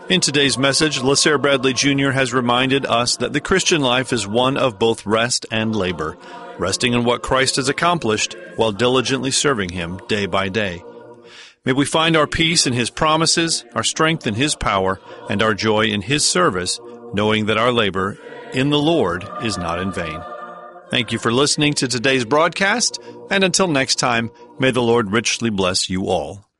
In today's message, LaSare Bradley Jr. has reminded us that the Christian life is one of both rest and labor, resting in what Christ has accomplished while diligently serving Him day by day. May we find our peace in His promises, our strength in His power, and our joy in His service, knowing that our labor in the Lord is not in vain. Thank you for listening to today's broadcast, and until next time, may the Lord richly bless you all.